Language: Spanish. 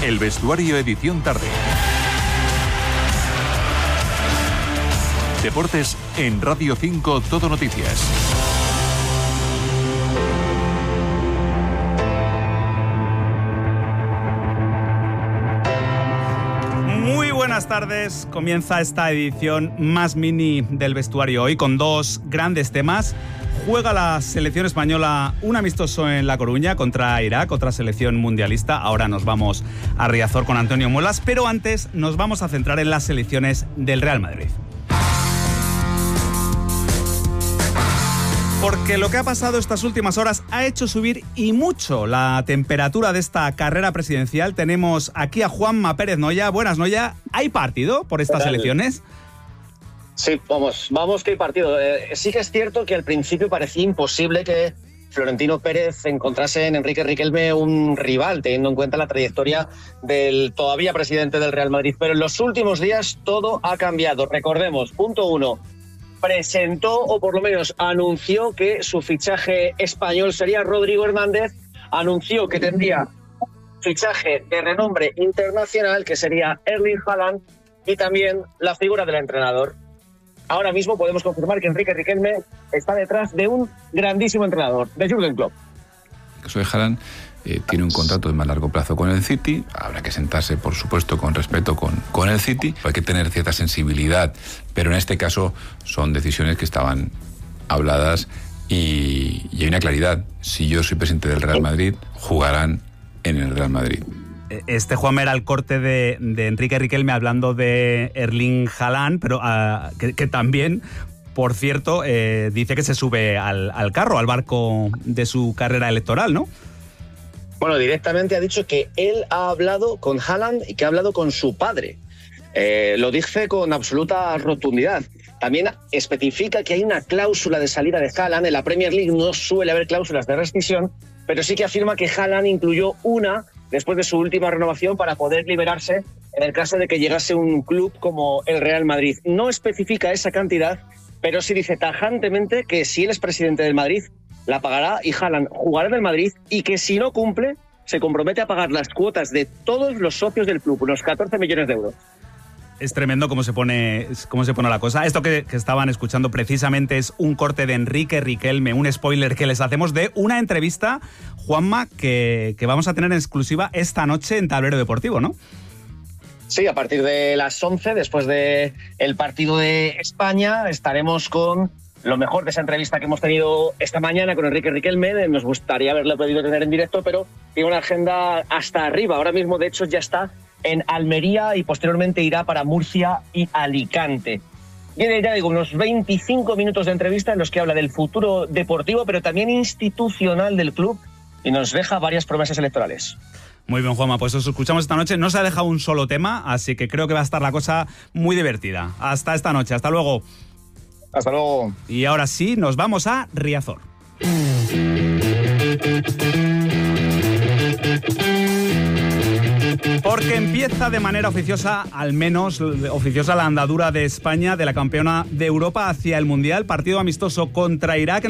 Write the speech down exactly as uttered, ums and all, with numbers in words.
El Vestuario edición tarde. Deportes en Radio cinco Todo Noticias. Muy buenas tardes, comienza esta edición más mini del Vestuario hoy con dos grandes temas. Juega la selección española un amistoso en La Coruña contra Irak, otra selección mundialista. Ahora nos vamos a Riazor con Antonio Muelas, pero antes nos vamos a centrar en las selecciones del Real Madrid. Porque lo que ha pasado estas últimas horas ha hecho subir y mucho la temperatura de esta carrera presidencial. Tenemos aquí a Juanma Pérez Noya. Buenas, Noya. ¿Hay partido por estas elecciones? Sí, vamos, vamos que hay partido. Eh, sí que es cierto que al principio parecía imposible que Florentino Pérez encontrase en Enrique Riquelme un rival, teniendo en cuenta la trayectoria del todavía presidente del Real Madrid. Pero en los últimos días todo ha cambiado. Recordemos, punto uno, presentó o por lo menos anunció que su fichaje español sería Rodrigo Hernández, anunció que tendría un fichaje de renombre internacional que sería Erling Haaland y también la figura del entrenador. Ahora mismo podemos confirmar que Enrique Riquelme está detrás de un grandísimo entrenador, de Jürgen Klopp. El caso de Haaland eh, tiene un contrato de más largo plazo con el City. Habrá que sentarse, por supuesto, con respeto con, con el City. Hay que tener cierta sensibilidad, pero en este caso son decisiones que estaban habladas y, y hay una claridad. Si yo soy presidente del Real Madrid, jugarán en el Real Madrid. Este, Juan, era el corte de, de Enrique Riquelme hablando de Erling Haaland, pero uh, que, que también, por cierto, eh, dice que se sube al, al carro, al barco de su carrera electoral, ¿no? Bueno, directamente ha dicho que él ha hablado con Haaland y que ha hablado con su padre. Eh, lo dice con absoluta rotundidad. También especifica que hay una cláusula de salida de Haaland. En la Premier League no suele haber cláusulas de rescisión, pero sí que afirma que Haaland incluyó una después de su última renovación para poder liberarse en el caso de que llegase un club como el Real Madrid. No especifica esa cantidad, pero sí dice tajantemente que si él es presidente del Madrid, la pagará y Haaland jugará en el Madrid y que si no cumple, se compromete a pagar las cuotas de todos los socios del club, unos catorce millones de euros. Es tremendo cómo se pone, cómo se pone la cosa. Esto que, que estaban escuchando precisamente es un corte de Enrique Riquelme, un spoiler que les hacemos de una entrevista, Juanma, que, que vamos a tener en exclusiva esta noche en Tablero Deportivo, ¿no? Sí, a partir de las once, después del partido de España, estaremos con lo mejor de esa entrevista que hemos tenido esta mañana con Enrique Riquelme. Nos gustaría haberlo podido tener en directo, pero tiene una agenda hasta arriba. Ahora mismo, de hecho, ya está en Almería y posteriormente irá para Murcia y Alicante. Viene, ya digo, unos veinticinco minutos de entrevista en los que habla del futuro deportivo, pero también institucional del club y nos deja varias promesas electorales. Muy bien, Juanma, pues os escuchamos esta noche. No se ha dejado un solo tema, así que creo que va a estar la cosa muy divertida. Hasta esta noche, hasta luego. Hasta luego. Y ahora sí, nos vamos a Riazor. Porque empieza de manera oficiosa, al menos oficiosa, la andadura de España de la campeona de Europa hacia el Mundial. Partido amistoso contra Irak en